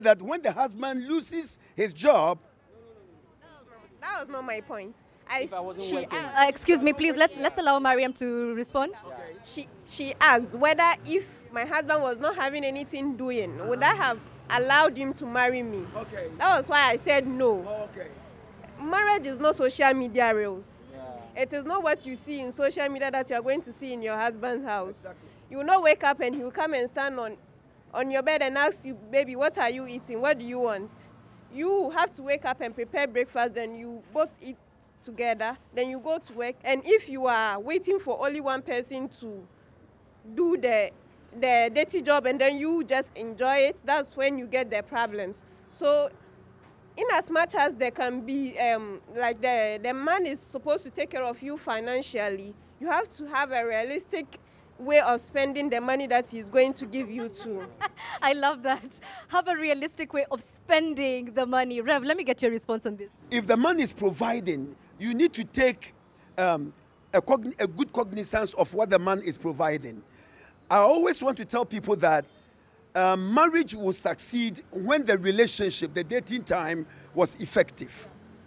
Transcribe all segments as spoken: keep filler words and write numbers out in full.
That when the husband loses his job, That was not my point. I, If I wasn't she working. asked, Uh, excuse me, please. Let's let's allow Mariam to respond. she she asked whether if my husband was not having anything doing, would I have allowed him to marry me? okay, That was why I said no. okay, Marriage is not social media reels. It is not what you see in social media that you are going to see in your husband's house. Exactly. You will not wake up and he will come and stand on, on your bed and ask you, baby, what are you eating? What do you want? You have to wake up and prepare breakfast, then you both eat together, then you go to work. And if you are waiting for only one person to do the, the dirty job and then you just enjoy it, that's when you get the problems. So in as much as there can be, um, like the, the man is supposed to take care of you financially, you have to have a realistic way of spending the money that he's going to give you to. I love that. Have a realistic way of spending the money. Rev, let me get your response on this. if the man is providing, you need to take um, a, cogn- a good cognizance of what the man is providing. I always want to tell people that uh, marriage will succeed when the relationship, the dating time, was effective.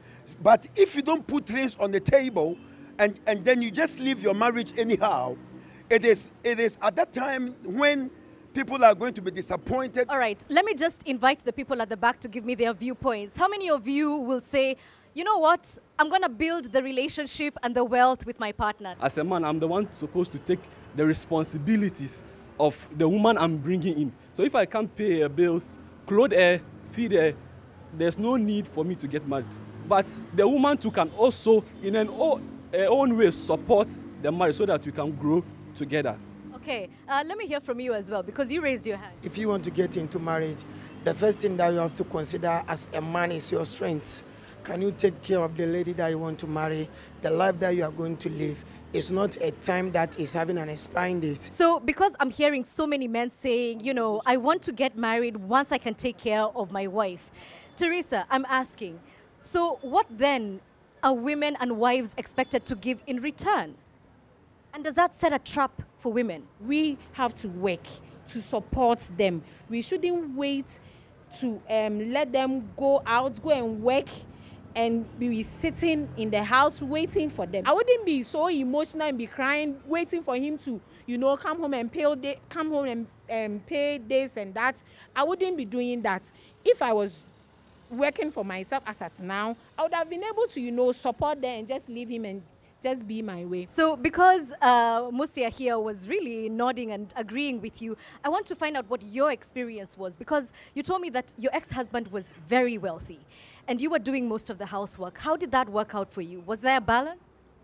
But if you don't put things on the table and, and then you just leave your marriage anyhow, it is, it is at that time when people are going to be disappointed. All right, let me just invite the people at the back to give me their viewpoints. How many of you will say, you know what, I'm going to build the relationship and the wealth with my partner? As a man, I'm the one supposed to take the responsibilities of the woman I'm bringing in. So if I can't pay her bills, clothe her, feed her, there's no need for me to get married. But the woman too can also, in an o- her own way, support the marriage so that we can grow together. Okay, uh, let me hear from you as well, because you raised your hand. If you want to get into marriage, the first thing that you have to consider as a man is your strengths. Can you take care of the lady that you want to marry? The life that you are going to live is not a time that is having an expiring date. So, because I'm hearing so many men saying, you know, I want to get married once I can take care of my wife. Teresa, I'm asking, so what then are women and wives expected to give in return? And does that set a trap for women? We have to work to support them. We shouldn't wait to um, let them go out, go and work, and be sitting in the house waiting for them. I wouldn't be so emotional and be crying, waiting for him to, you know, come home and pay, day, come home and um, pay this and that. I wouldn't be doing that. If I was working for myself as at now, I would have been able to, you know, support them and just leave him and just be my way. So, because uh, Musia here was really nodding and agreeing with you, I want to find out what your experience was, because you told me that your ex-husband was very wealthy and you were doing most of the housework. How did that work out for you? Was there a balance?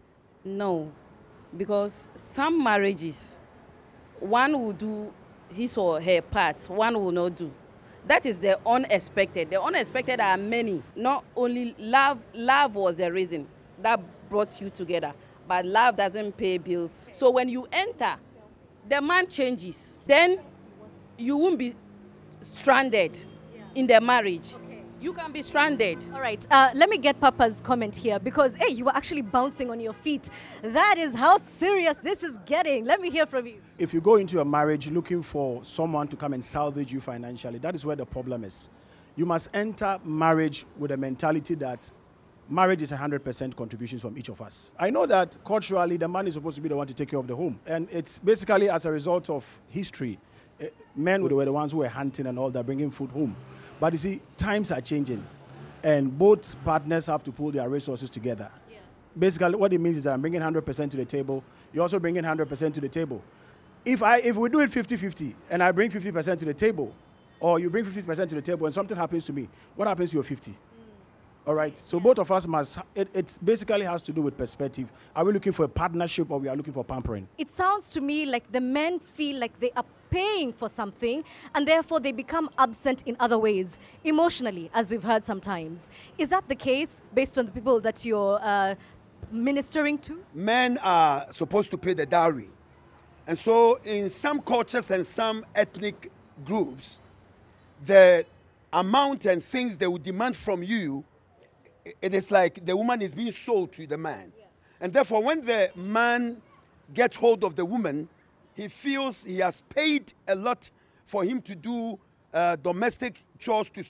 No, because some marriages, one will do his or her part, one will not do. That is the unexpected. The unexpected are many. Not only love, love was the reason that brought you together, but love doesn't pay bills. So when you enter, the man changes. Then you won't be stranded in the marriage. You can be stranded. All right, uh, let me get Papa's comment here, because, hey, you were actually bouncing on your feet. That is how serious this is getting. Let me hear from you. If you go into a marriage looking for someone to come and salvage you financially, that is where the problem is. You must enter marriage with a mentality that marriage is one hundred percent contributions from each of us. I know that culturally, the man is supposed to be the one to take care of the home. And it's basically as a result of history. Uh, men were the ones who were hunting and all that, bringing food home. But you see, times are changing. And both partners have to pull their resources together. Yeah. Basically, what it means is that I'm bringing one hundred percent to the table. You're also bringing one hundred percent to the table. If, I, if we do it fifty fifty, and I bring fifty percent to the table, or you bring fifty percent to the table and something happens to me, what happens to your fifty? All right, so both of us must, it it's basically has to do with perspective. Are we looking for a partnership or we are looking for pampering? It sounds to me like the men feel like they are paying for something and therefore they become absent in other ways, emotionally, as we've heard sometimes. Is that the case based on the people that you're uh, ministering to? Men are supposed to pay the dowry. And so in some cultures and some ethnic groups, the amount and things they would demand from you, it is like the woman is being sold to the man. Yeah. And therefore, when the man gets hold of the woman, he feels he has paid a lot for him to do uh, domestic chores to